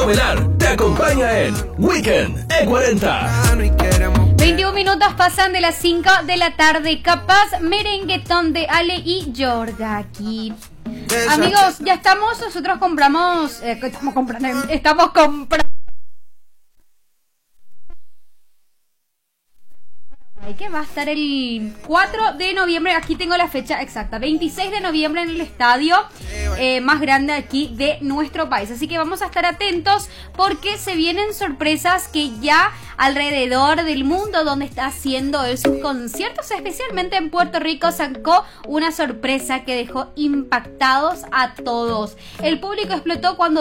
Velar te acompaña en Weekend E40. 21 minutos pasan de las 5 de la tarde. Capaz merenguetón de Ale y Yorga aquí. Amigos, ya estamos. Nosotros estamos comprando. Que va a estar el 4 de noviembre, aquí tengo la fecha exacta, 26 de noviembre en el estadio más grande aquí de nuestro país. Así que vamos a estar atentos porque se vienen sorpresas que ya alrededor del mundo donde está haciendo sus conciertos, especialmente en Puerto Rico, sacó una sorpresa que dejó impactados a todos. El público explotó cuando